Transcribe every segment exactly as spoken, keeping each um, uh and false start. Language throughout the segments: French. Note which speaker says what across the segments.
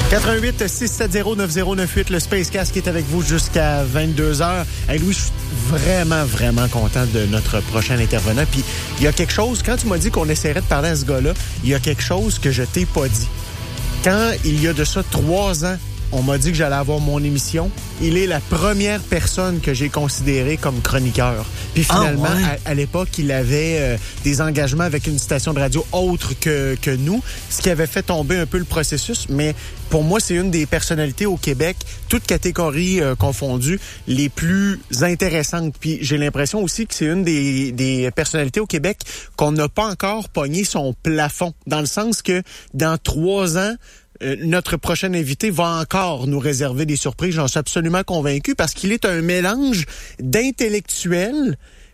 Speaker 1: quatre un huit, six sept zéro, neuf zéro neuf huit, le Spacecast qui est avec vous jusqu'à vingt-deux heures. Hey Louis, je suis vraiment, vraiment content de notre prochain intervenant. Puis il y a quelque chose, quand tu m'as dit qu'on essaierait de parler à ce gars-là, il y a quelque chose que je t'ai pas dit. Quand il y a de ça trois ans, on m'a dit que j'allais avoir mon émission. Il est la première personne que j'ai considérée comme chroniqueur. Puis finalement, ah ouais. à, à l'époque, il avait euh, des engagements avec une station de radio autre que, que nous, ce qui avait fait tomber un peu le processus. Mais pour moi, c'est une des personnalités au Québec, toutes catégories euh, confondues, les plus intéressantes. Puis j'ai l'impression aussi que c'est une des, des personnalités au Québec qu'on n'a pas encore pogné son plafond. Dans le sens que dans trois ans, Euh, notre prochain invité va encore nous réserver des surprises. J'en suis absolument convaincu parce qu'il est un mélange d'intellectuel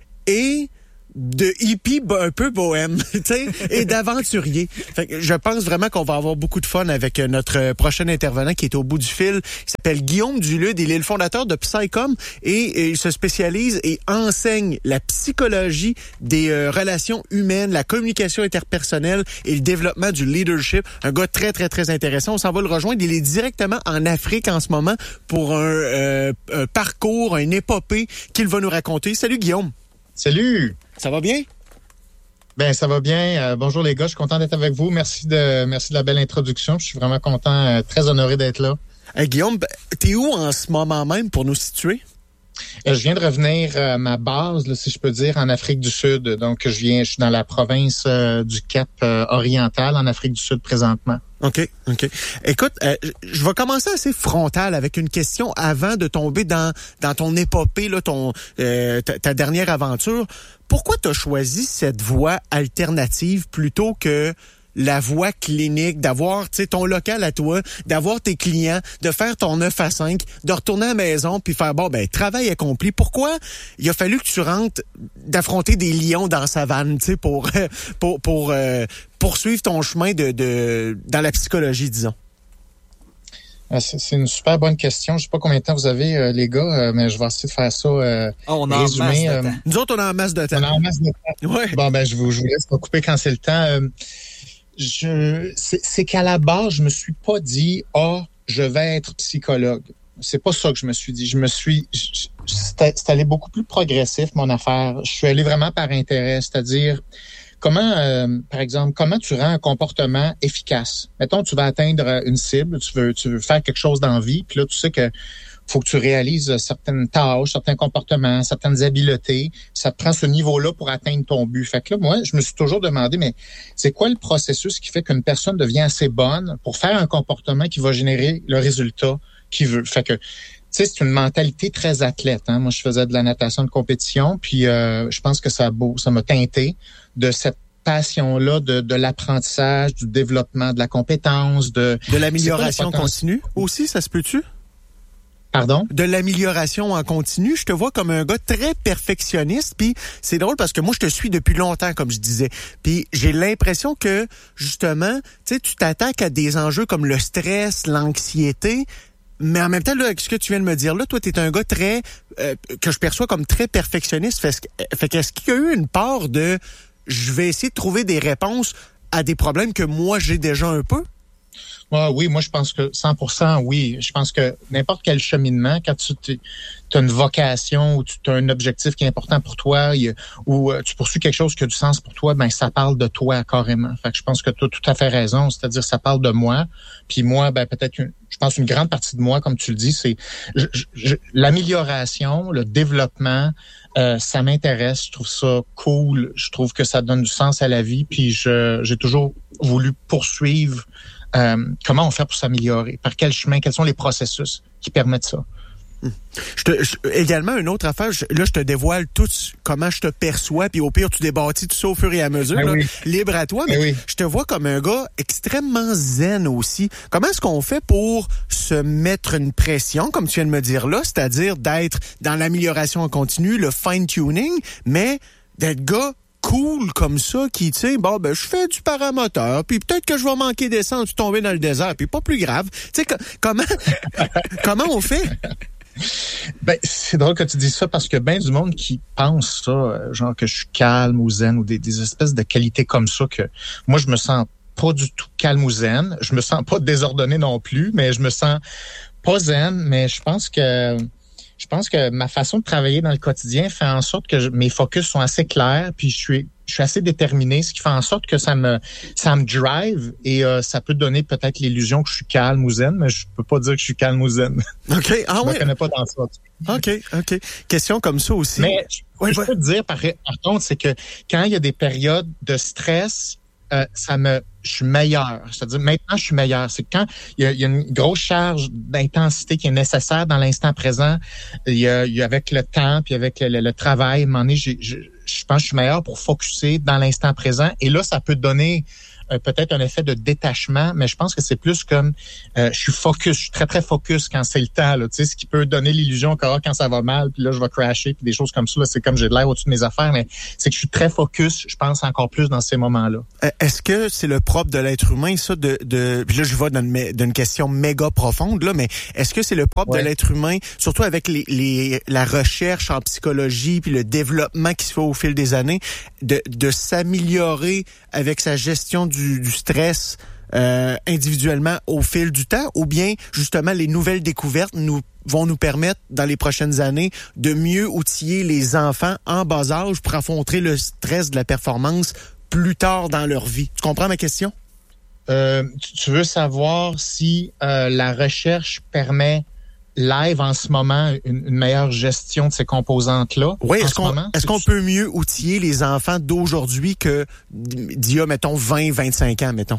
Speaker 1: et de hippie un peu bohème, tu sais, et d'aventurier. Fait que je pense vraiment qu'on va avoir beaucoup de fun avec notre prochain intervenant qui est au bout du fil. Il s'appelle Guillaume Dulude. Il est le fondateur de Psycom et, et il se spécialise et enseigne la psychologie des euh, relations humaines, la communication interpersonnelle et le développement du leadership. Un gars très, très, très intéressant. On s'en va le rejoindre. Il est directement en Afrique en ce moment pour un, euh, un parcours, une épopée qu'il va nous raconter. Salut Guillaume.
Speaker 2: Salut!
Speaker 1: Ça va bien?
Speaker 2: Ben ça va bien. Euh, bonjour les gars, je suis content d'être avec vous. Merci de merci de la belle introduction. Je suis vraiment content, euh, très honoré d'être là.
Speaker 1: Hey, Guillaume, t'es où en ce moment même pour nous situer?
Speaker 2: Euh, je viens de revenir à ma base, là, si je peux dire, en Afrique du Sud. Donc je viens, je suis dans la province euh, du Cap euh, oriental en Afrique du Sud présentement.
Speaker 1: OK, OK. Écoute, euh, je vais commencer assez frontal avec une question avant de tomber dans dans ton épopée, là, ton euh, ta, ta dernière aventure. Pourquoi tu as choisi cette voie alternative plutôt que la voie clinique, d'avoir, tu sais, ton local à toi, d'avoir tes clients, de faire ton neuf à cinq, de retourner à la maison puis faire, bon, ben, travail accompli. Pourquoi il a fallu que tu rentres d'affronter des lions dans la savane, tu sais, pour, pour, pour, euh, poursuivre ton chemin de, de, dans la psychologie, disons?
Speaker 2: C'est, c'est une super bonne question. Je sais pas combien de temps vous avez, euh, les gars, euh, mais je vais essayer de faire ça. Euh,
Speaker 3: oh, on a résumé, en masse de euh, temps.
Speaker 1: Nous autres, on a en masse de temps.
Speaker 2: On a en masse de temps.
Speaker 1: Ouais.
Speaker 2: Bon, ben, je vous, je vous laisse pas couper quand c'est le temps. Euh, je, c'est, c'est qu'à la base, je me suis pas dit, ah, oh, je vais être psychologue. C'est pas ça que je me suis dit. Je me suis, je, c'est, c'est allé beaucoup plus progressif, mon affaire. Je suis allé vraiment par intérêt, c'est-à-dire, comment, euh, par exemple, comment tu rends un comportement efficace? Mettons, tu vas atteindre une cible, tu veux, tu veux faire quelque chose dans la vie, puis là, tu sais que faut que tu réalises certaines tâches, certains comportements, certaines habiletés. Ça te prend ce niveau-là pour atteindre ton but. Fait que là, moi, je me suis toujours demandé, mais c'est quoi le processus qui fait qu'une personne devient assez bonne pour faire un comportement qui va générer le résultat qu'il veut? Fait que, tu sais, c'est une mentalité très athlète. Hein? Moi, je faisais de la natation de compétition, puis euh, je pense que ça a beau, ça m'a teinté de cette passion-là de, de l'apprentissage, du développement de la compétence, de...
Speaker 1: De l'amélioration continue aussi, ça se peut-tu?
Speaker 2: Pardon?
Speaker 1: De l'amélioration en continu. Je te vois comme un gars très perfectionniste, puis c'est drôle parce que moi, je te suis depuis longtemps, comme je disais. Puis j'ai l'impression que, justement, tu sais, tu t'attaques à des enjeux comme le stress, l'anxiété, mais en même temps, là, avec ce que tu viens de me dire, là, toi, t'es un gars très, euh, que je perçois comme très perfectionniste. Fait, fait qu'est-ce qu'il y a eu une part de, je vais essayer de trouver des réponses à des problèmes que moi, j'ai déjà un peu?
Speaker 2: Ah, oui, moi, je pense que cent pour cent, oui. Je pense que n'importe quel cheminement, quand tu as une vocation ou tu as un objectif qui est important pour toi y, ou euh, tu poursuis quelque chose qui a du sens pour toi, ben ça parle de toi carrément. Fait que je pense que tu as tout à fait raison. C'est-à-dire, ça parle de moi. Puis moi, ben peut-être, une, je pense une grande partie de moi, comme tu le dis, c'est je, je, l'amélioration, le développement. Euh, ça m'intéresse. Je trouve ça cool. Je trouve que ça donne du sens à la vie. Puis je, j'ai toujours voulu poursuivre. Euh, comment on fait pour s'améliorer? Par quel chemin? Quels sont les processus qui permettent ça?
Speaker 1: Je te, je, également, une autre affaire, je, là, je te dévoile tout comment je te perçois, puis au pire, tu débâtis tout ça au fur et à mesure.
Speaker 2: Ben
Speaker 1: là,
Speaker 2: oui.
Speaker 1: Libre à toi, mais
Speaker 2: ben oui.
Speaker 1: Je te vois comme un gars extrêmement zen aussi. Comment est-ce qu'on fait pour se mettre une pression, comme tu viens de me dire là, c'est-à-dire d'être dans l'amélioration en continu, le fine-tuning, mais d'être gars cool comme ça, qui, tu sais, bon, ben, je fais du paramoteur, puis peut-être que je vais manquer d'essence, puis tomber dans le désert, puis pas plus grave. Tu sais, co- comment, comment on fait?
Speaker 2: Ben, c'est drôle que tu dises ça parce que ben du monde qui pense ça, genre que je suis calme ou zen ou des, des espèces de qualités comme ça que moi, je me sens pas du tout calme ou zen. Je me sens pas désordonné non plus, mais je me sens pas zen. Mais je pense que je pense que ma façon de travailler dans le quotidien fait en sorte que je, mes focus sont assez clairs, puis je suis je suis assez déterminé, ce qui fait en sorte que ça me ça me drive et euh, ça peut donner peut-être l'illusion que je suis calme ou zen, mais je peux pas dire que je suis calme ou zen.
Speaker 1: OK. Ah
Speaker 2: je
Speaker 1: oui.
Speaker 2: me connais pas dans ça.
Speaker 1: OK, OK. Question comme ça aussi.
Speaker 2: Mais ce
Speaker 1: ouais,
Speaker 2: que
Speaker 1: ouais.
Speaker 2: je peux te dire par, par contre, c'est que quand il y a des périodes de stress, euh, ça me je suis meilleur. C'est-à-dire maintenant, je suis meilleur. C'est quand il y a, il y a une grosse charge d'intensité qui est nécessaire dans l'instant présent. Il y a, il y a avec le temps, puis avec le, le, le travail, à un moment donné, j'ai, je, je pense que je suis meilleur pour focusser dans l'instant présent. Et là, ça peut donner euh, peut-être un effet de détachement, mais je pense que c'est plus comme euh, je suis focus, je suis très, très focus quand c'est le temps. Là, tu sais, ce qui peut donner l'illusion que ah, quand ça va mal, puis là, je vais crasher, puis des choses comme ça. Là, c'est comme j'ai de l'air au-dessus de mes affaires, mais c'est que je suis très focus, je pense encore plus dans ces moments-là.
Speaker 1: Est-ce que c'est le propre de l'être humain, ça, de, de puis là, je vais dans une, d'une question méga profonde, là, mais est-ce que c'est le propre ouais. de l'être humain, surtout avec les, les, la recherche en psychologie puis le développement qui se fait au fil des années, de, de s'améliorer avec sa gestion du, du stress euh, individuellement au fil du temps, ou bien, justement, les nouvelles découvertes nous vont nous permettre, dans les prochaines années, de mieux outiller les enfants en bas âge pour affronter le stress de la performance plus tard dans leur vie. Tu comprends ma question?
Speaker 2: Euh, tu veux savoir si euh, la recherche permet live en ce moment une, une meilleure gestion de ces composantes-là?
Speaker 1: Oui, est-ce qu'on, moment? est-ce qu'on peut mieux outiller les enfants d'aujourd'hui que d'il y a, mettons, vingt, vingt-cinq ans, mettons?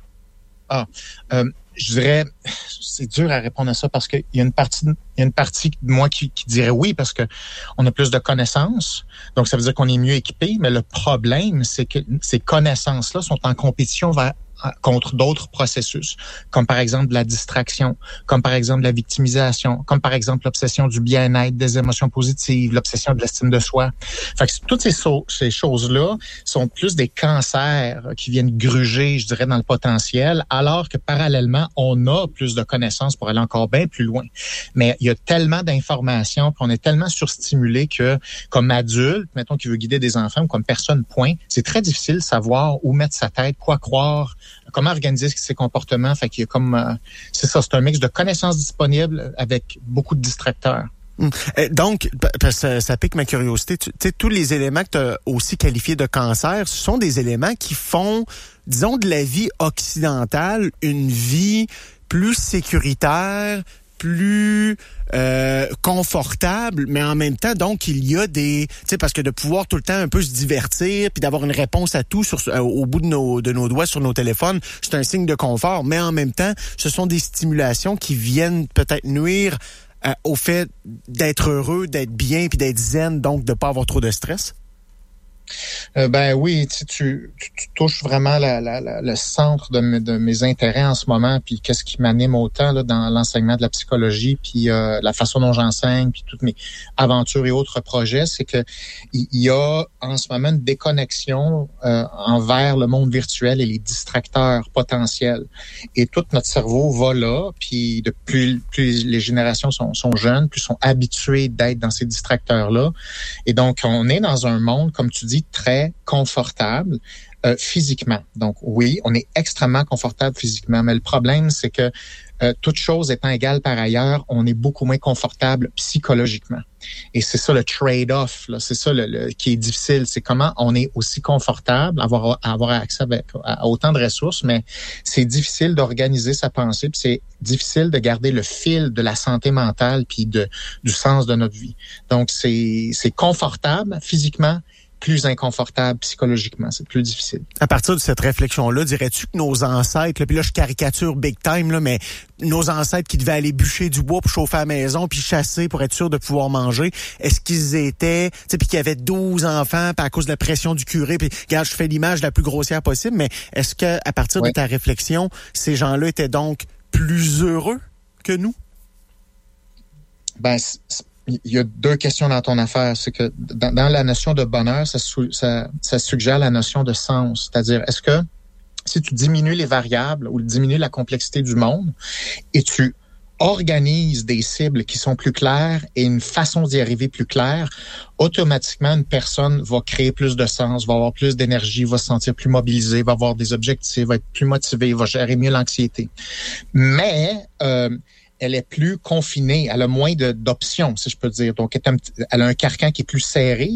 Speaker 2: Ah, euh, je dirais, c'est dur à répondre à ça parce qu'il y a une partie, il y a une partie de moi qui, qui dirait oui parce que on a plus de connaissances, donc ça veut dire qu'on est mieux équipé. Mais le problème, c'est que ces connaissances-là sont en compétition vers contre d'autres processus, comme par exemple de la distraction, comme par exemple de la victimisation, comme par exemple l'obsession du bien-être, des émotions positives, l'obsession de l'estime de soi. Fait que toutes ces, so- ces choses-là sont plus des cancers qui viennent gruger, je dirais, dans le potentiel, alors que parallèlement, on a plus de connaissances pour aller encore bien plus loin. Mais il y a tellement d'informations, puis on est tellement surstimulé que, comme adulte, mettons, qui veut guider des enfants ou comme personne, point, c'est très difficile de savoir où mettre sa tête, quoi croire, comment organiser ses comportements. Fait qu'il y a comme, euh, c'est ça, c'est un mix de connaissances disponibles avec beaucoup de distracteurs.
Speaker 1: Hum. Donc, parce que ça pique ma curiosité, tu sais, tous les éléments que tu as aussi qualifiés de cancer, ce sont des éléments qui font, disons, de la vie occidentale une vie plus sécuritaire, plus euh, confortable, mais en même temps, donc, il y a des... Tu sais, parce que de pouvoir tout le temps un peu se divertir puis d'avoir une réponse à tout sur, euh, au bout de nos, de nos doigts sur nos téléphones, c'est un signe de confort, mais en même temps, ce sont des stimulations qui viennent peut-être nuire euh, au fait d'être heureux, d'être bien puis d'être zen, donc de pas avoir trop de stress.
Speaker 2: Euh, ben oui, tu, tu, tu touches vraiment la, la, la, le centre de, me, de mes intérêts en ce moment, puis qu'est-ce qui m'anime autant là, dans l'enseignement de la psychologie, puis euh, la façon dont j'enseigne, puis toutes mes aventures et autres projets, c'est que il y a en ce moment une déconnexion euh, envers le monde virtuel et les distracteurs potentiels. Et tout notre cerveau va là, puis de plus, plus les générations sont, sont jeunes, plus sont habitués d'être dans ces distracteurs-là. Et donc, on est dans un monde, comme tu dis, très confortable euh, physiquement. Donc oui, on est extrêmement confortable physiquement, mais le problème, c'est que euh, toute chose étant égale par ailleurs, on est beaucoup moins confortable psychologiquement. Et c'est ça le trade-off, là, c'est ça le, le, qui est difficile, c'est comment on est aussi confortable, avoir, avoir accès avec, à autant de ressources, mais c'est difficile d'organiser sa pensée, puis c'est difficile de garder le fil de la santé mentale puis de, du sens de notre vie. Donc c'est, c'est confortable physiquement, plus inconfortable psychologiquement. C'est plus difficile.
Speaker 1: À partir de cette réflexion-là, dirais-tu que nos ancêtres, là, puis là je caricature big time, là, mais nos ancêtres qui devaient aller bûcher du bois pour chauffer à la maison puis chasser pour être sûr de pouvoir manger, est-ce qu'ils étaient, tu sais, puis qu'ils avaient douze enfants puis à cause de la pression du curé, puis regarde, je fais l'image la plus grossière possible, mais est-ce que à partir oui. de ta réflexion, ces gens-là étaient donc plus heureux que nous?
Speaker 2: Ben, c'est, c'est... Il y a deux questions dans ton affaire. C'est que dans, dans la notion de bonheur, ça, ça, ça suggère la notion de sens. C'est-à-dire, est-ce que si tu diminues les variables ou diminues la complexité du monde et tu organise des cibles qui sont plus claires et une façon d'y arriver plus claire, automatiquement, une personne va créer plus de sens, va avoir plus d'énergie, va se sentir plus mobilisée, va avoir des objectifs, va être plus motivée, va gérer mieux l'anxiété. Mais euh, elle est plus confinée, elle a moins de, d'options, si je peux dire. Donc, elle, est un, elle a un carcan qui est plus serré.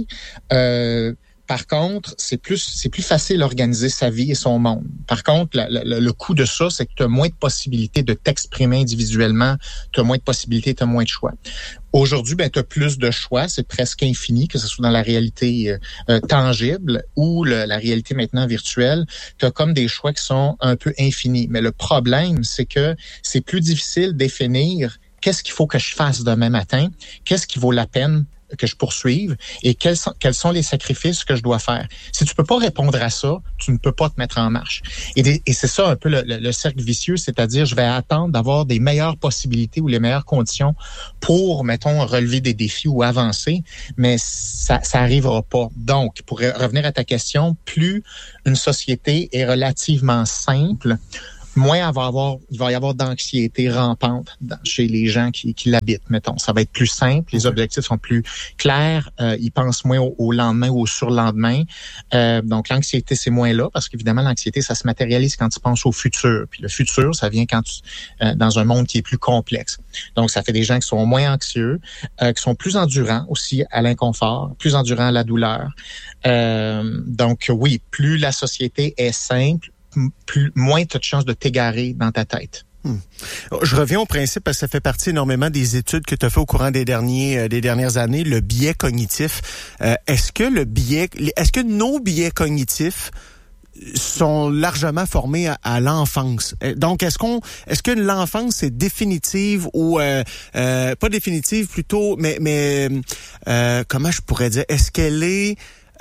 Speaker 2: Euh, Par contre, c'est plus c'est plus facile d'organiser sa vie et son monde. Par contre, la, la, le coût de ça, c'est que tu as moins de possibilités de t'exprimer individuellement, tu as moins de possibilités, tu as moins de choix. Aujourd'hui, ben, tu as plus de choix, c'est presque infini, que ce soit dans la réalité euh, tangible ou le, la réalité maintenant virtuelle. Tu as comme des choix qui sont un peu infinis. Mais le problème, c'est que c'est plus difficile de définir qu'est-ce qu'il faut que je fasse demain matin, qu'est-ce qui vaut la peine que je poursuive et quels sont, quels sont les sacrifices que je dois faire. Si tu peux pas répondre à ça, tu ne peux pas te mettre en marche. Et, des, et c'est ça un peu le, le, le cercle vicieux, c'est-à-dire je vais attendre d'avoir des meilleures possibilités ou les meilleures conditions pour, mettons, relever des défis ou avancer, mais ça ça arrivera pas. Donc, pour revenir à ta question, plus une société est relativement simple, moins il va, avoir, il va y avoir d'anxiété rampante dans, chez les gens qui, qui l'habitent, mettons. Ça va être plus simple, les objectifs sont plus clairs, euh, ils pensent moins au, au lendemain ou au surlendemain. Euh, donc, l'anxiété, c'est moins là, parce qu'évidemment, l'anxiété, ça se matérialise quand tu penses au futur. Puis le futur, ça vient quand tu, euh, dans un monde qui est plus complexe. Donc, ça fait des gens qui sont moins anxieux, euh, qui sont plus endurants aussi à l'inconfort, plus endurants à la douleur. Euh, donc, oui, plus la société est simple, plus, moins tu as de chances de t'égarer dans ta tête.
Speaker 1: Hmm. Je reviens au principe parce que ça fait partie énormément des études que tu as fait au courant des derniers euh, des dernières années, le biais cognitif. Euh, est-ce que le biais est-ce que nos biais cognitifs sont largement formés à, à l'enfance? Donc est-ce qu'on est-ce que l'enfance est définitive ou euh, euh, pas définitive plutôt mais mais euh, comment je pourrais dire, est-ce qu'elle est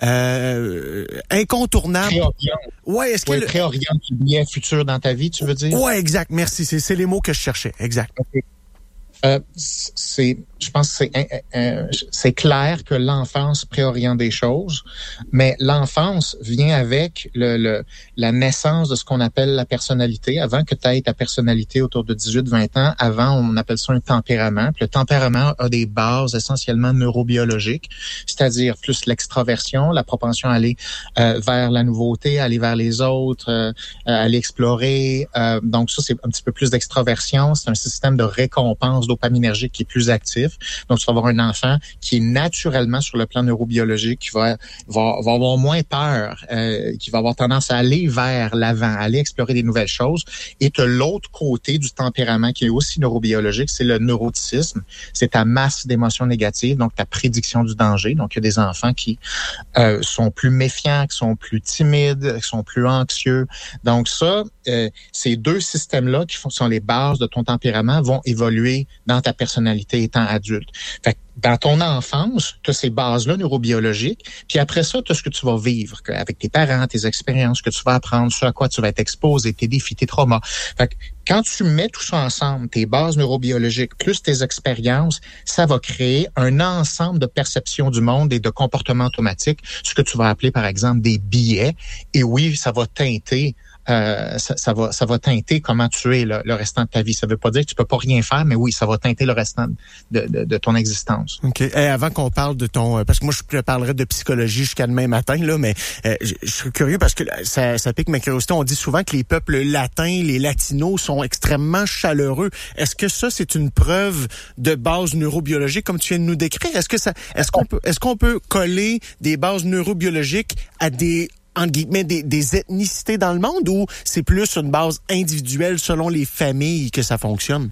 Speaker 1: Euh, incontournable.
Speaker 2: Ouais, est-ce que ouais, le... préoriente le biais futur dans ta vie, tu veux dire?
Speaker 1: Ouais, exact. Merci. C'est, c'est les mots que je cherchais. Exact.
Speaker 2: Okay. Euh, c'est, je pense que c'est, euh, c'est clair que l'enfance préoriente des choses, mais l'enfance vient avec le, le, la naissance de ce qu'on appelle la personnalité. Avant que tu aies ta personnalité autour de dix-huit vingt ans, avant, on appelle ça un tempérament. Puis le tempérament a des bases essentiellement neurobiologiques, c'est-à-dire plus l'extraversion, la propension à aller euh, vers la nouveauté, aller vers les autres, euh, aller explorer. Euh, donc ça, c'est un petit peu plus d'extraversion. C'est un système de récompense dopaminergique qui est plus actif. Donc, tu vas avoir un enfant qui est naturellement sur le plan neurobiologique, qui va, va, va avoir moins peur, euh, qui va avoir tendance à aller vers l'avant, aller explorer des nouvelles choses. Et tu as l'autre côté du tempérament qui est aussi neurobiologique, c'est le neuroticisme. C'est ta masse d'émotions négatives, donc ta prédiction du danger. Donc, il y a des enfants qui euh, sont plus méfiants, qui sont plus timides, qui sont plus anxieux. Donc, ça, euh, ces deux systèmes-là qui sont les bases de ton tempérament vont évoluer dans ta personnalité étant adulte. Fait que dans ton enfance, tu as ces bases-là neurobiologiques, puis après ça, tu as ce que tu vas vivre avec tes parents, tes expériences, que tu vas apprendre, ce à quoi tu vas être exposé, tes défis, tes traumas. Fait que quand tu mets tout ça ensemble, tes bases neurobiologiques plus tes expériences, ça va créer un ensemble de perceptions du monde et de comportements automatiques, ce que tu vas appeler par exemple des biais. Et oui, ça va teinter Euh, ça, ça va ça va teinter comment tu es le, le restant de ta vie. Ça veut pas dire que tu peux pas rien faire, mais oui, ça va teinter le restant de, de, de ton existence.
Speaker 1: OK. Et avant qu'on parle de ton... Parce que moi, je te parlerai de psychologie jusqu'à demain matin, là, mais euh, je, je suis curieux parce que ça, ça pique ma curiosité. On dit souvent que les peuples latins, les latinos, sont extrêmement chaleureux. Est-ce que ça, c'est une preuve de base neurobiologique, comme tu viens de nous décrire? Est-ce que ça, est-ce qu'on peut, est-ce qu'on peut coller des bases neurobiologiques à des... entre guillemets, des, des ethnicités dans le monde ou c'est plus une base individuelle selon les familles que ça fonctionne?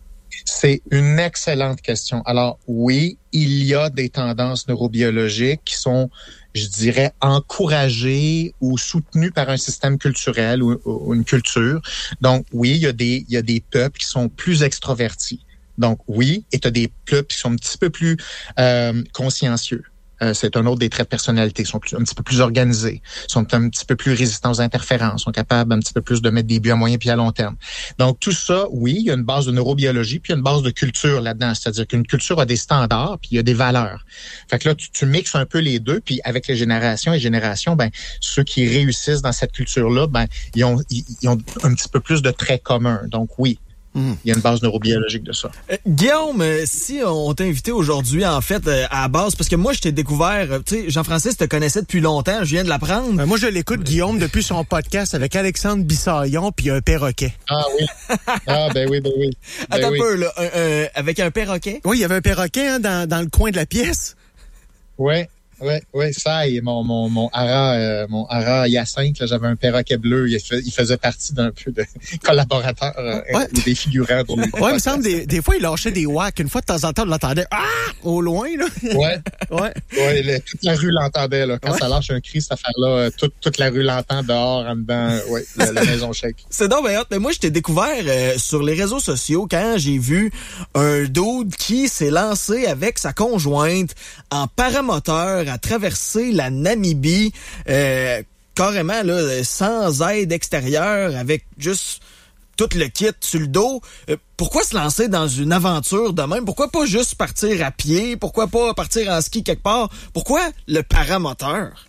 Speaker 2: C'est une excellente question. Alors oui, il y a des tendances neurobiologiques qui sont, je dirais, encouragées ou soutenues par un système culturel ou, ou une culture. Donc oui, il y a des, il y a des peuples qui sont plus extrovertis. Donc oui, et tu as des peuples qui sont un petit peu plus euh, consciencieux. Euh, c'est un autre des traits de personnalité. Ils sont plus, un petit peu plus organisés, sont un petit peu plus résistants aux interférences, sont capables un petit peu plus de mettre des buts à moyen puis à long terme. Donc, tout ça, oui, il y a une base de neurobiologie puis il y a une base de culture là-dedans. C'est-à-dire qu'une culture a des standards puis il y a des valeurs. Fait que là, tu, tu mixes un peu les deux puis avec les générations et générations, ben, ceux qui réussissent dans cette culture-là, ben, ils ont, ils, ils ont un petit peu plus de traits communs. Donc, oui. Mmh. Il y a une base neurobiologique de ça.
Speaker 3: Euh, Guillaume, euh, si on t'a invité aujourd'hui, en fait, euh, à la base, parce que moi, je t'ai découvert, euh, tu sais, Jean-Francis te connaissait depuis longtemps, je viens de l'apprendre.
Speaker 1: Euh, moi, je l'écoute, Guillaume, depuis son podcast avec Alexandre Bissaillon puis un perroquet.
Speaker 2: Ah oui. Ah, ben oui, ben oui. Ben
Speaker 3: Attends
Speaker 2: oui.
Speaker 3: un peu, là, un, un, avec un perroquet?
Speaker 1: Oui, il y avait un perroquet hein, dans, dans le coin de la pièce.
Speaker 2: Oui. Oui, oui, ça, et mon, mon, mon hara, euh, mon hara Hyacinthe, là, j'avais un perroquet bleu, il, fais, il faisait partie d'un peu de collaborateurs, euh,
Speaker 1: ouais.
Speaker 2: des figurants. Du
Speaker 1: ouais, il me semble, des, des fois, il lâchait des whacks. Une fois, de temps en temps, on l'entendait, ah, au loin, là.
Speaker 2: Ouais.
Speaker 1: ouais.
Speaker 2: Ouais, le, toute la rue l'entendait, là. Quand ouais. ça lâche un cri, cette affaire-là, euh, toute, toute la rue l'entend dehors, en dedans, ouais, la, la maison shake.
Speaker 3: C'est donc bien hot, mais moi, je t'ai découvert euh, sur les réseaux sociaux quand j'ai vu un dude qui s'est lancé avec sa conjointe en paramoteur à traverser la Namibie, euh, carrément là, sans aide extérieure, avec juste tout le kit sur le dos. Euh, pourquoi se lancer dans une aventure de même? Pourquoi pas juste partir à pied? Pourquoi pas partir en ski quelque part? Pourquoi le paramoteur?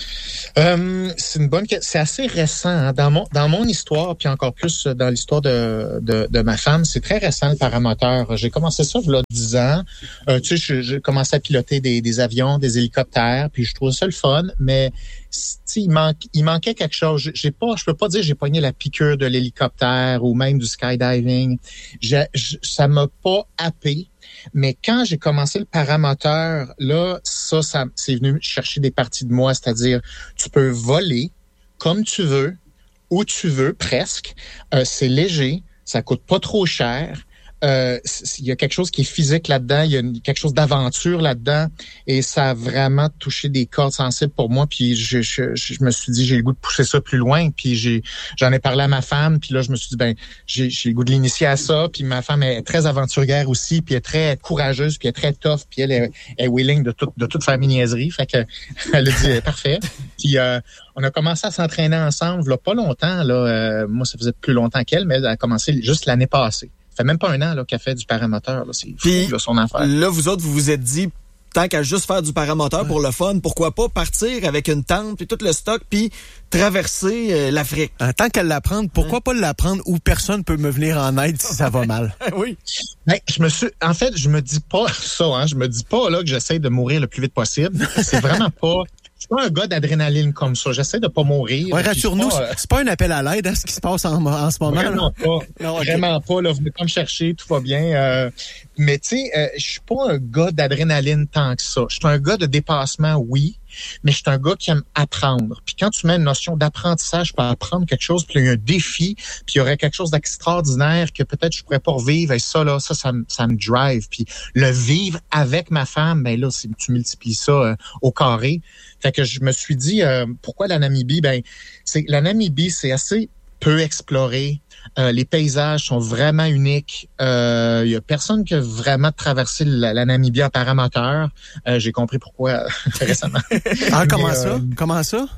Speaker 2: Euh, c'est une bonne question. C'est assez récent. Hein? Dans mon dans mon histoire, puis encore plus dans l'histoire de, de, de ma femme, c'est très récent le paramoteur. J'ai commencé ça il y a dix ans. Euh, tu sais, j'ai commencé à piloter des, des avions, des hélicoptères, puis je trouvais ça le fun, mais il, manque, il manquait quelque chose. J'ai pas, je peux pas dire que j'ai pogné la piqûre de l'hélicoptère ou même du skydiving. J'ai, ça m'a pas happé. Mais quand j'ai commencé le paramoteur, là, ça, ça c'est venu chercher des parties de moi, c'est-à-dire tu peux voler comme tu veux, où tu veux, presque. Euh, c'est léger, ça coûte pas trop cher. Euh, il y a quelque chose qui est physique là-dedans, il y a une, quelque chose d'aventure là-dedans, et ça a vraiment touché des cordes sensibles pour moi. Puis je, je, je me suis dit, j'ai le goût de pousser ça plus loin. Puis j'ai, j'en ai parlé à ma femme, puis là je me suis dit, ben j'ai, j'ai le goût de l'initier à ça. Puis ma femme est très aventurière aussi, puis elle est très courageuse, puis elle est très tough, puis elle est, est willing de tout, de tout faire mes niaiseries. Fait que elle a dit parfait. Puis euh, on a commencé à s'entraîner ensemble, là pas longtemps. Là, euh, moi ça faisait plus longtemps qu'elle, mais elle a commencé juste l'année passée. Ça fait même pas un an là, qu'elle fait du paramoteur. Là. C'est fou, là, son affaire.
Speaker 3: Là, vous autres, vous vous êtes dit, tant qu'à juste faire du paramoteur ouais. pour le fun, pourquoi pas partir avec une tente, puis tout le stock, puis traverser euh, l'Afrique?
Speaker 1: En tant qu'à l'apprendre, pourquoi hein? pas l'apprendre où personne peut me venir en aide si ça va mal?
Speaker 3: Oui.
Speaker 2: Ben, je me suis, en fait, je me dis pas ça. Hein, je me dis pas là que j'essaie de mourir le plus vite possible. C'est vraiment pas... Je suis pas un gars d'adrénaline comme ça. J'essaie de pas mourir.
Speaker 1: Ouais, rassure-nous, pas, euh... c'est pas un appel à l'aide, hein, ce qui se passe en, en ce moment.
Speaker 2: Vraiment
Speaker 1: là.
Speaker 2: pas. Non, okay. Vraiment pas. Là, vous venez pas me chercher, tout va bien. Euh, mais tu sais, euh, je suis pas un gars d'adrénaline tant que ça. Je suis un gars de dépassement, oui, mais je suis un gars qui aime apprendre. Puis quand tu mets une notion d'apprentissage pour apprendre quelque chose, puis il y a un défi, puis il y aurait quelque chose d'extraordinaire que peut-être je pourrais pas revivre, et ça, là, ça, ça, ça me drive. Puis le vivre avec ma femme, ben là, c'est, tu multiplies ça euh, au carré. Fait que je me suis dit, euh, pourquoi la Namibie? Ben, c'est la Namibie, c'est assez peu exploré. Euh, les paysages sont vraiment uniques. Il euh, y a personne qui a vraiment traversé la, la Namibie en paramoteur. Euh, j'ai compris pourquoi récemment.
Speaker 1: Ah, comment Mais, ça? Euh, comment ça?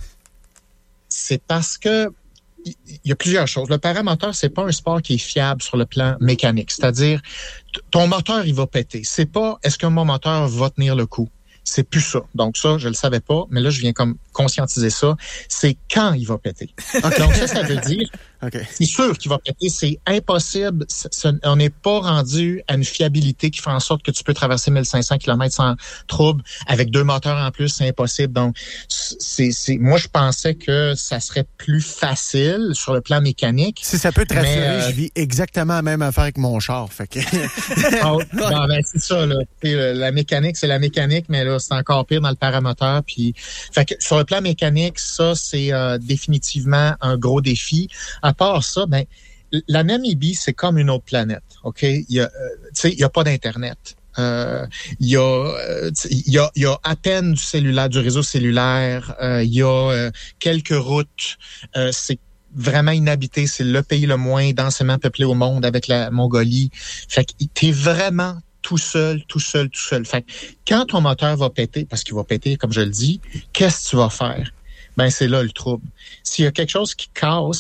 Speaker 2: C'est parce que il y a plusieurs choses. Le paramoteur, c'est pas un sport qui est fiable sur le plan mécanique. C'est-à-dire, t- ton moteur, il va péter. C'est pas, est-ce que mon moteur va tenir le coup? C'est plus ça. Donc ça, je le savais pas, mais là, je viens comme conscientiser ça. C'est quand il va péter. Okay. Donc ça, ça veut dire, okay. c'est sûr qu'il va péter. C'est impossible. C'est, on n'est pas rendu à une fiabilité qui fait en sorte que tu peux traverser mille cinq cents kilomètres sans trouble. Avec deux moteurs en plus, c'est impossible. Donc, c'est, c'est, moi, je pensais que ça serait plus facile sur le plan mécanique.
Speaker 1: Si ça peut te rassurer, euh, je vis exactement la même affaire avec mon char. Fait que...
Speaker 2: oh, non, ben, c'est ça, là. La mécanique, c'est la mécanique, mais là, c'est encore pire dans le paramoteur. Puis, fait que sur le plan mécanique, ça, c'est euh, définitivement un gros défi. À part ça, ben, la Namibie, c'est comme une autre planète. Ok, il y a, euh, tu sais, il y a pas d'internet. Euh, il y a, euh, il y a, il y a à peine du cellulaire, du réseau cellulaire. Euh, il y a euh, quelques routes. Euh, c'est vraiment inhabité. C'est le pays le moins densément peuplé au monde avec la Mongolie. Fait que t'es vraiment tout seul, tout seul, tout seul. Fait que quand ton moteur va péter, parce qu'il va péter, comme je le dis, qu'est-ce que tu vas faire? Ben, c'est là le trouble. S'il y a quelque chose qui casse,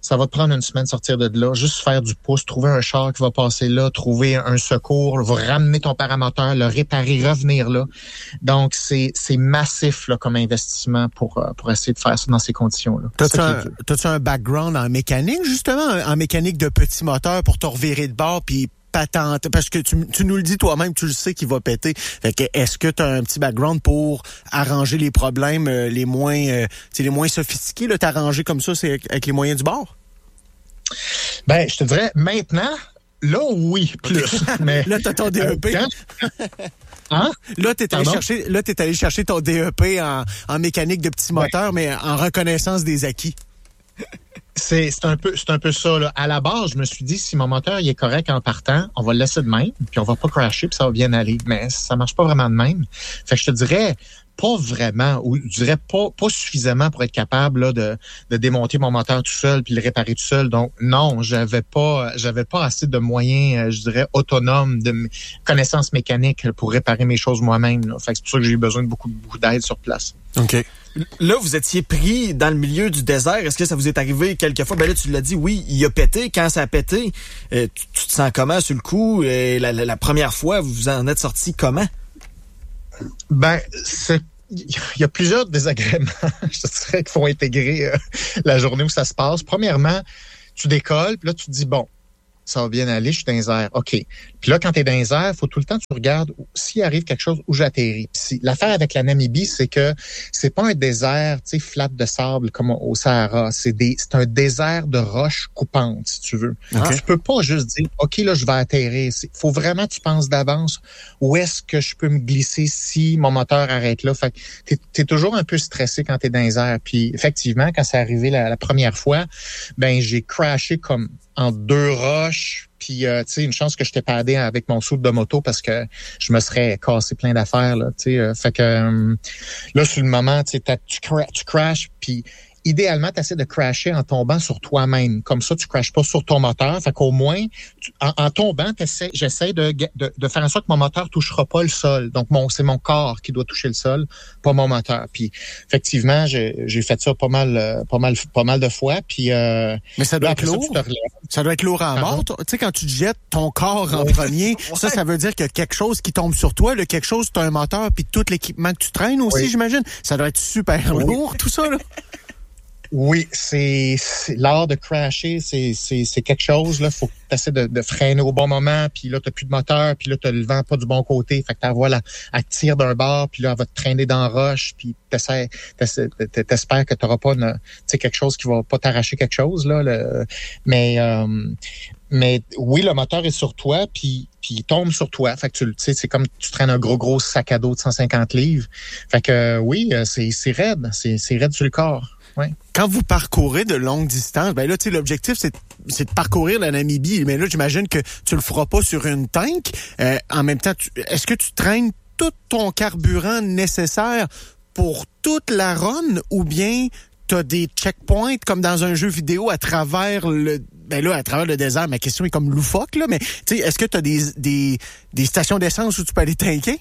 Speaker 2: Ça va te prendre une semaine de sortir de là, juste faire du pouce, trouver un char qui va passer là, trouver un secours, va ramener ton paramoteur, le réparer, revenir là. Donc, c'est c'est massif là, comme investissement pour, pour essayer de faire ça dans ces conditions-là.
Speaker 1: T'as-tu un, t'as-tu un background en mécanique, justement, en mécanique de petits moteurs pour te revirer de bord puis patente? Parce que tu, tu nous le dis toi-même, tu le sais qu'il va péter. Fait que est-ce que tu as un petit background pour arranger les problèmes euh, les moins euh, les moins sophistiqués, là, t'arranger comme ça, c'est avec les moyens du bord?
Speaker 2: Ben, je te dirais, maintenant, là, oui, plus. Mais
Speaker 1: là, t'as ton D E P.
Speaker 2: Hein?
Speaker 1: Là, t'es allé chercher, là, t'es allé chercher ton D E P en, en mécanique de petits moteurs, ouais. Mais en reconnaissance des acquis.
Speaker 2: C'est, c'est un peu, c'est un peu ça, là. À la base, je me suis dit, si mon moteur, il est correct en partant, on va le laisser de même, puis on va pas crasher, puis ça va bien aller. Mais ça marche pas vraiment de même. Fait que je te dirais, pas vraiment, ou je dirais pas, pas suffisamment pour être capable, là, de, de démonter mon moteur tout seul puis le réparer tout seul. Donc, non, j'avais pas, j'avais pas assez de moyens, je dirais, autonomes, de m- connaissances mécaniques pour réparer mes choses moi-même, là. Fait que c'est pour ça que j'ai eu besoin de beaucoup, beaucoup d'aide sur place.
Speaker 3: OK. Là, vous étiez pris dans le milieu du désert. Est-ce que ça vous est arrivé quelquefois? Ben là, tu l'as dit, oui, il a pété. Quand ça a pété, euh, tu, tu te sens comment sur le coup? Et la, la, la première fois, vous en êtes sorti comment?
Speaker 2: Ben, c'est il y a plusieurs désagréments, je te dirais, qu'il faut intégrer euh, la journée où ça se passe. Premièrement, tu décolles, puis là, tu te dis, bon, ça va bien aller, je suis dans les airs. OK. Puis là, quand tu es dans les airs, il faut tout le temps que tu regardes s'il arrive quelque chose où j'atterris. Puis si, l'affaire avec la Namibie, c'est que c'est pas un désert, tu sais, flat de sable comme au Sahara. C'est des, c'est un désert de roches coupantes, si tu veux. Okay. Tu peux pas juste dire, OK, là, je vais atterrir. Il faut vraiment que tu penses d'avance où est-ce que je peux me glisser si mon moteur arrête là. Fait que t'es, t'es toujours un peu stressé quand t'es dans les airs. Puis effectivement, quand c'est arrivé la, la première fois, ben j'ai crashé comme en deux roches, puis euh, tu sais, une chance que j'étais padé avec mon soude de moto parce que je me serais cassé plein d'affaires, là, tu sais. Euh, fait que euh, là, sur le moment, tu sais, tu, cra- tu crashes, puis idéalement, tu essaies de crasher en tombant sur toi-même. Comme ça, tu crashes pas sur ton moteur. Fait qu'au moins, tu, en, en tombant, j'essaie de, de, de faire en sorte que mon moteur touchera pas le sol. Donc, mon, c'est mon corps qui doit toucher le sol, pas mon moteur. Puis, effectivement, j'ai, j'ai fait ça pas mal, pas mal, pas mal de fois. Puis, euh,
Speaker 1: mais ça doit là, être lourd. Ça, ça doit être lourd en bord. Tu sais, quand tu te jettes ton corps en premier, ouais. ça, ça veut dire qu'il y a quelque chose qui tombe sur toi. Le quelque chose, c'est un moteur, puis tout l'équipement que tu traînes aussi, oui. j'imagine. Ça doit être super oui. lourd, tout ça, là.
Speaker 2: Oui, c'est, c'est l'art de crasher, c'est, c'est, c'est quelque chose, là. Faut que tu essaies de, de freiner au bon moment, puis là, t'as plus de moteur, puis là, t'as le vent pas du bon côté. Fait que t'as voilà, elle tire d'un bord, puis là, elle va te traîner dans la roche, puis t'essaies, t'essaies, t'espères que t'auras pas, tu sais, quelque chose qui va pas t'arracher quelque chose, là. Le, mais, euh, mais oui, le moteur est sur toi, puis puis il tombe sur toi. Fait que tu sais, c'est comme tu traînes un gros, gros sac à dos de cent cinquante livres. Fait que oui, c'est, c'est raide, c'est, c'est raide sur le corps. Ouais.
Speaker 1: Quand vous parcourez de longues distances, ben là, tu sais, l'objectif, c'est, c'est de parcourir la Namibie. Mais là, j'imagine que tu le feras pas sur une tank. Euh, en même temps, tu, est-ce que tu traînes tout ton carburant nécessaire pour toute la run ou bien t'as des checkpoints comme dans un jeu vidéo à travers le, ben là, à travers le désert? Ma question est comme loufoque, là, mais tu sais, est-ce que t'as des, des, des stations d'essence où tu peux aller tanker?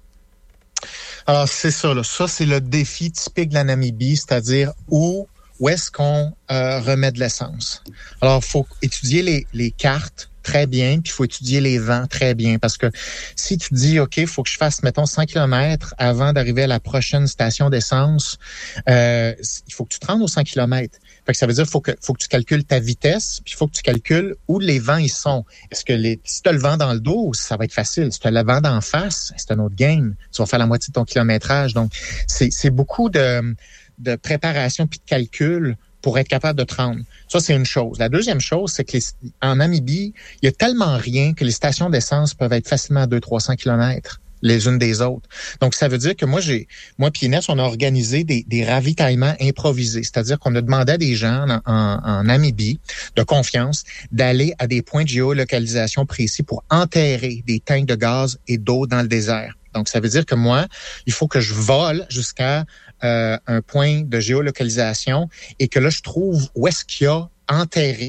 Speaker 2: Alors, c'est ça, là. Ça, c'est le défi typique de la Namibie, c'est-à-dire où, où est-ce qu'on euh, remet de l'essence. Alors, il faut étudier les, les cartes très bien, puis il faut étudier les vents très bien, parce que si tu dis, OK, il faut que je fasse, mettons, cent kilomètres avant d'arriver à la prochaine station d'essence, euh, il faut que tu te rendes aux cent kilomètres. Fait que ça veut dire qu'il faut que, faut que tu calcules ta vitesse, puis il faut que tu calcules où les vents ils sont. Est-ce que les, si tu as le vent dans le dos, ça va être facile. Si tu as le vent d'en face, c'est un autre game. Tu vas faire la moitié de ton kilométrage. Donc, c'est, c'est beaucoup de, de préparation puis de calcul pour être capable de te rendre. Ça, c'est une chose. La deuxième chose, c'est que les, en Namibie, il y a tellement rien que les stations d'essence peuvent être facilement à deux cents à trois cents kilomètres les unes des autres. Donc, ça veut dire que moi, j'ai, moi puis Inès, on a organisé des, des ravitaillements improvisés. C'est-à-dire qu'on a demandé à des gens en, en, en Namibie de confiance d'aller à des points de géolocalisation précis pour enterrer des tanks de gaz et d'eau dans le désert. Donc, ça veut dire que moi, il faut que je vole jusqu'à euh, un point de géolocalisation et que là, je trouve où est-ce qu'il y a enterré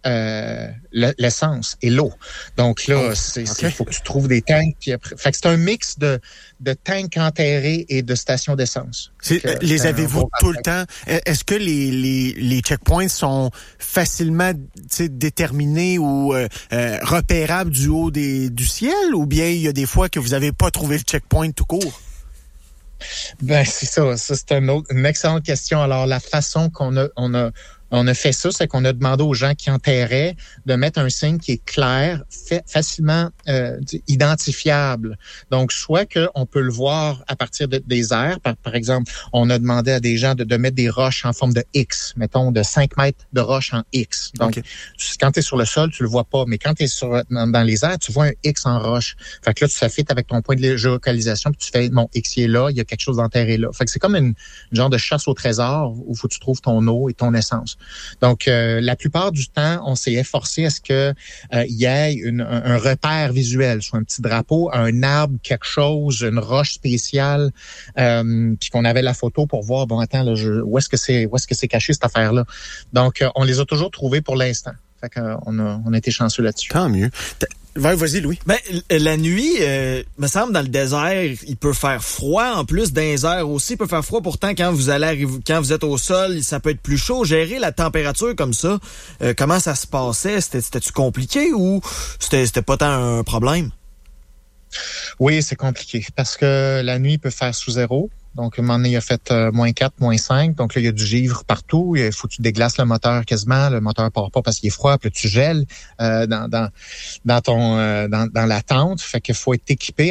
Speaker 2: euh, l'essence et l'eau. Donc là, oh, c'est il okay. faut que tu trouves des tanks. Puis après, fait que c'est un mix de, de tanks enterrés et de stations d'essence.
Speaker 1: C'est, euh, les avez-vous bon tout le temps? Est-ce que les, les, les checkpoints sont facilement déterminés ou euh, euh, repérables du haut des, du ciel? Ou bien il y a des fois que vous n'avez pas trouvé le checkpoint tout court?
Speaker 2: Ben, c'est ça. Ça, c'est un autre, une excellente question. Alors, la façon qu'on a, on a, on a fait ça, c'est qu'on a demandé aux gens qui enterraient de mettre un signe qui est clair, fait, facilement euh, identifiable. Donc, soit qu'on peut le voir à partir de, des airs. Par, par exemple, on a demandé à des gens de, de mettre des roches en forme de X, mettons de cinq mètres de roche en X. Donc, okay. quand tu es sur le sol, tu le vois pas, mais quand tu es sur, dans, dans les airs, tu vois un X en roche. Fait que là, tu s'affites avec ton point de géolocalisation, puis tu fais, mon X est là, il y a quelque chose d'enterré là. Fait que c'est comme une, une genre de chasse au trésor où faut que tu trouves ton eau et ton essence. Donc, euh, la plupart du temps, on s'est efforcé à ce que euh, y ait une, un, un repère visuel, soit un petit drapeau, un arbre, quelque chose, une roche spéciale, euh, puis qu'on avait la photo pour voir, bon, attends, là, je, où est-ce que c'est, où est-ce que c'est caché cette affaire-là. Donc, euh, on les a toujours trouvés pour l'instant. Fait qu'on a, on a été chanceux là-dessus.
Speaker 1: Tant mieux. Vas-y, Louis.
Speaker 3: Ben, la nuit, euh, me semble, dans le désert, il peut faire froid. En plus, dans les airs aussi, il peut faire froid. Pourtant, quand vous allez arriver, quand vous êtes au sol, ça peut être plus chaud. Gérer la température comme ça, euh, comment ça se passait? C'était, c'était-tu compliqué ou c'était, c'était pas tant un problème?
Speaker 2: Oui, c'est compliqué parce que la nuit, il peut faire sous zéro. Donc, à un moment donné, il a fait euh, moins quatre, moins cinq. Donc là, il y a du givre partout. Il faut que tu déglaces le moteur quasiment. Le moteur part pas parce qu'il est froid. Puis là, tu gèles euh, dans, dans, dans, ton, euh, dans, dans la tente. Fait qu'il faut être équipé.